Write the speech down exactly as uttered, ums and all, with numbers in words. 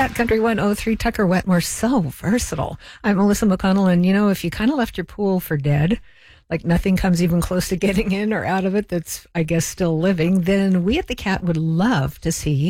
Cat Country one oh three, Tucker Wetmore, so versatile. I'm Melissa McConnell, and you know, if you kind of left your pool for dead, like nothing comes even close to getting in or out of it that's, I guess, still living, then we at the Cat would love to see